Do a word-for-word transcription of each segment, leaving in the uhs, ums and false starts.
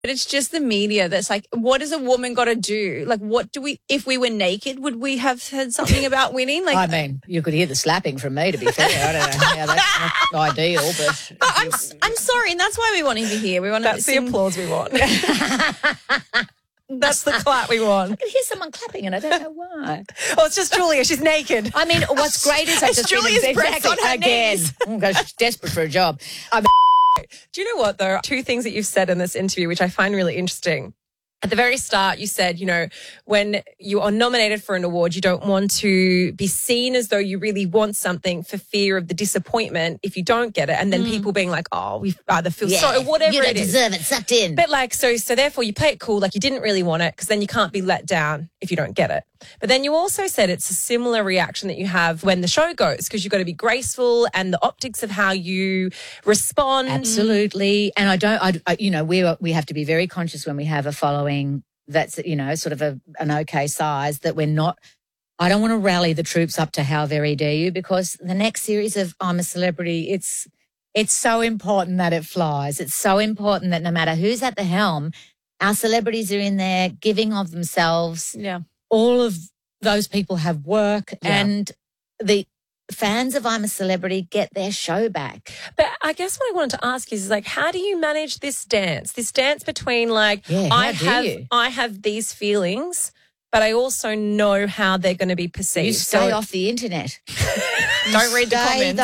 But it's just the media that's like, what does a woman got to do? Like, what do we, if we were naked, would we have said something about winning? Like, I mean, you could hear the slapping from me, to be fair. I don't know how that's not ideal, but... but I'm, I'm sorry, and that's why we want him to hear. We want That's to the applause we want. That's the clap we want. I can hear someone clapping and I don't know why. Oh, it's just Julia. She's naked. I mean, what's great is I've It's just Julia's been breasts exactly on her again. knees. Oh, gosh, she's desperate for a job. I'm Do you know what, though? Two things that you've said in this interview, which I find really interesting. At the very start, you said, you know, when you are nominated for an award, you don't want to be seen as though you really want something for fear of the disappointment if you don't get it. And then mm. people being like, oh, we either feel yeah, sorry, whatever you don't it is. deserve it, sucked in. But like, so, so therefore you play it cool, like you didn't really want it because then you can't be let down if you don't get it. But then you also said it's a similar reaction that you have when the show goes because you've got to be graceful and the optics of how you respond. Absolutely. And I don't, I, I, you know, we we have to be very conscious when we have a following that's, you know, sort of a, an okay size that we're not, I don't want to rally the troops up to how very dare you because the next series of I'm a Celebrity, it's, it's so important that it flies. It's so important that no matter who's at the helm, our celebrities are in there giving of themselves. Yeah. All of those people have work Yeah. and the fans of I'm a Celebrity get their show back. But I guess what I wanted to ask is like, how do you manage this dance? This dance between like, Yeah, how I do have, you? I have these feelings, but I also know how they're going to be perceived. You stay So- off the internet. Don't read the Stay comments. the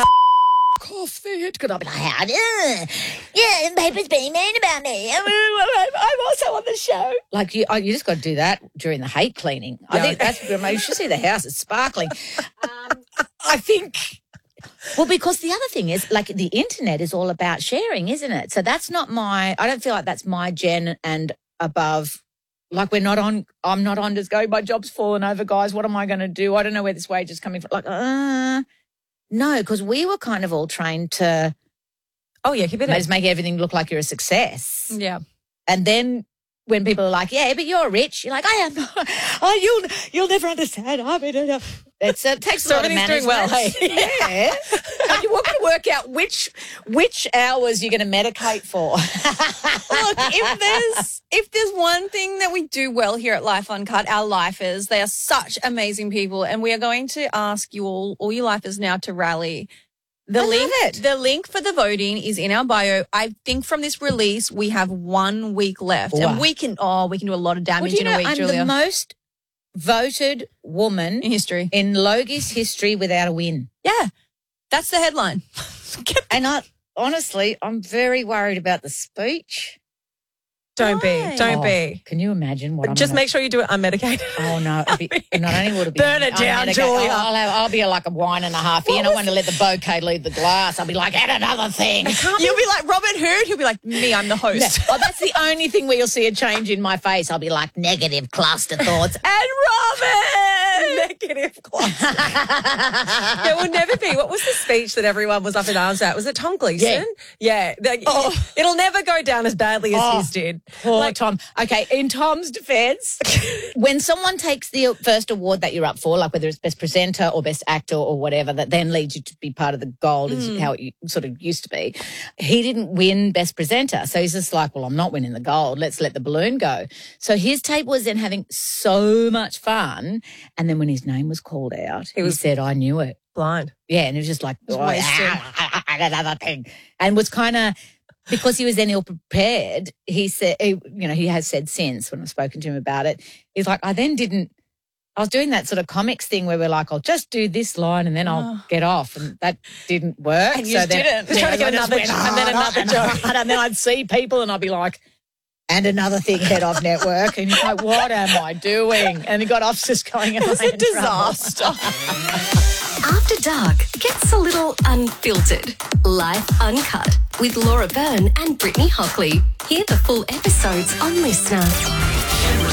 off the internet. Could I be like, how do you? Yeah, the paper's being mean about me. I'm I'm also on the show. Like, you, oh, you just got to do that during the hate cleaning. I Yeah. think that's, I mean, you should see the house. It's sparkling. Um, I think... Well, because the other thing is, like, the internet is all about sharing, isn't it? So that's not my, I don't feel like that's my gen and above. Like, we're not on, I'm not on just go, my job's fallen over, guys. What am I going to do? I don't know where this wage is coming from. Like, uh, no, because we were kind of all trained to Oh, yeah, keep it in. just make everything look like you're a success. Yeah. And then when people are like, yeah, but you're rich, you're like, I am not. Oh, you'll, you'll never understand. I mean, uh, it's, it takes a So lot of everything's management. doing well, Yeah. And you're going to work out which which hours you're going to medicate for. Look, if there's if there's one thing that we do well here at Life Uncut, our lifers, they are such amazing people, and we are going to ask you all, all you lifers now to rally. The I love link, it. the link for the voting is in our bio. I think from this release we have one week left, Wow. and we can oh we can do a lot of Well, damage do you in know, a week, I'm Julia. the most voted woman in history. in Logie's history without a win. Yeah, that's the headline. And I honestly, I'm very worried about the speech. Don't Why? be. Don't Oh, be. Can you imagine what I'm Just gonna, make sure you do it unmedicated. Oh no! It'll be, not only will it be Burn it down, unmedicated, Julia. I'll, have, I'll be like a wine and a half in. I want to let the bouquet leave the glass. I'll be like, add another thing. You'll be like Robin Hood. He'll be like me. I'm the host. Oh, that's the only thing where you'll see a change in my face. I'll be like negative cluster thoughts. And Robin. Negative class. There will never be. What was the speech that everyone was up in arms at? Was it Tom Gleeson? Yeah. Like, Oh. It'll never go down as badly as Oh. his did. Poor Like, Tom. Okay, in Tom's defence, when someone takes the first award that you're up for, like whether it's Best Presenter or Best Actor or whatever, that then leads you to be part of the gold is how it sort of used to be. He didn't win Best Presenter. So he's just like, well, I'm not winning the gold. Let's let the balloon go. So his tape was then having so much fun. And then when his name was called out, he, was- said, I knew it. blind. Yeah, and it was just like, oh, wasted. ah, another thing. And was kind of, because he was then ill prepared, he said, he, you know, he has said since when I've spoken to him about it, he's like, I then didn't, I was doing that sort of comics thing where we're like, I'll just do this line and then I'll Oh. get off. And that didn't work. And you just then, didn't. Trying to get I just another- went, and then "Oh, another and, joke." And then I'd see people and I'd be like, and another thing, head off network. And he's like, what am I doing? And he got off just going, It's a disaster. After Dark gets a little unfiltered. Life Uncut with Laura Byrne and Brittany Hockley. Hear the full episodes on Listener.